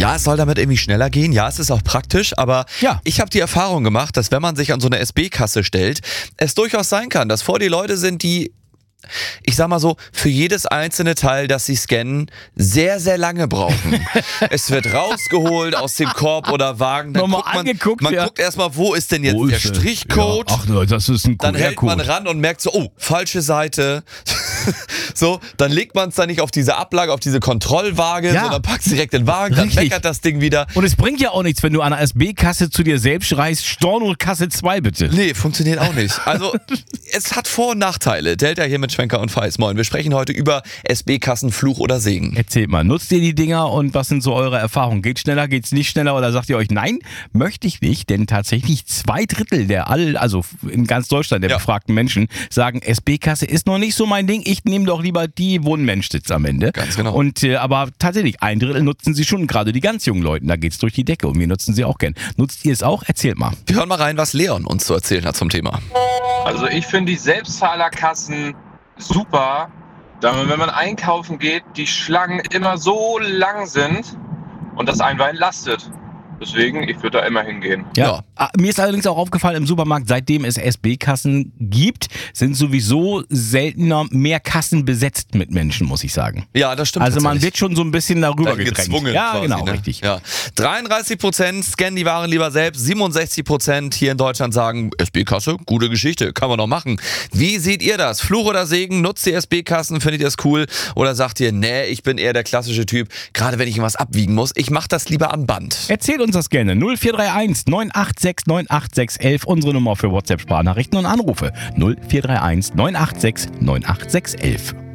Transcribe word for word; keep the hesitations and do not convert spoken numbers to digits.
Ja, es soll damit irgendwie schneller gehen. Ja, es ist auch praktisch, aber Ja. ich habe die Erfahrung gemacht, dass wenn man sich an so eine S B-Kasse stellt, es durchaus sein kann, dass vor dir Leute sind, die, ich sag mal so, für jedes einzelne Teil, das sie scannen, sehr, sehr lange brauchen. Es wird rausgeholt aus dem Korb oder Wagen. Dann Nochmal guckt man, angeguckt, man ja. guckt erstmal, wo ist denn jetzt Wo der ist es? Strichcode? Ja. Ach, das ist ein Dann hält man Q R-Code. ran und merkt so, oh, falsche Seite. So, dann legt man es dann nicht auf diese Ablage, auf diese Kontrollwaage, Ja. sondern packt es direkt in den Wagen, dann Richtig. meckert das Ding wieder. Und es bringt ja auch nichts, wenn du an einer S B-Kasse zu dir selbst schreist, Storno Kasse zwei bitte. Nee, funktioniert auch nicht. Also, es hat Vor- und Nachteile. Delta hier mit Schwenker und Feis. Moin. Wir sprechen heute über S B-Kassen, Fluch oder Segen. Erzählt mal, nutzt ihr die Dinger und was sind so eure Erfahrungen? Geht schneller, geht's nicht schneller oder sagt ihr euch, nein, möchte ich nicht? Denn tatsächlich zwei Drittel der all, also in ganz Deutschland der Ja. befragten Menschen sagen, S B-Kasse ist noch nicht so mein Ding, ich nehme doch lieber die, wo ein Mensch sitzt am Ende. Ganz genau. Und äh, aber tatsächlich, ein Drittel nutzen sie schon, gerade die ganz jungen Leute, da geht's durch die Decke und wir nutzen sie auch gern. Nutzt ihr es auch? Erzählt mal. Wir hören mal rein, was Leon uns zu erzählen hat zum Thema. Also ich finde die Selbstzahlerkassen super, da man, wenn man einkaufen geht, die Schlangen immer so lang sind und das einen entlastet. Deswegen, ich würde da immer hingehen. Ja. Ah, mir ist allerdings auch aufgefallen im Supermarkt, seitdem es S B-Kassen gibt, sind sowieso seltener mehr Kassen besetzt mit Menschen, muss ich sagen. Ja, das stimmt. Also man tatsächlich. wird schon so ein bisschen darüber Dann gedrängt. gezwungen ja, quasi, genau, ne? richtig. Ja. dreiunddreißig Prozent scannen die Waren lieber selbst, siebenundsechzig Prozent hier in Deutschland sagen, S B-Kasse, gute Geschichte, kann man noch machen. Wie seht ihr das? Fluch oder Segen? Nutzt ihr S B-Kassen? Findet ihr es cool? Oder sagt ihr, nee, ich bin eher der klassische Typ, gerade wenn ich irgendwas abwiegen muss, ich mache das lieber am Band. Erzählt uns das gerne. null vier drei eins neun acht sechs neun acht sechs elf, unsere Nummer für WhatsApp-Sprachnachrichten und Anrufe. null vier drei eins neun acht sechs neun acht sechs elf.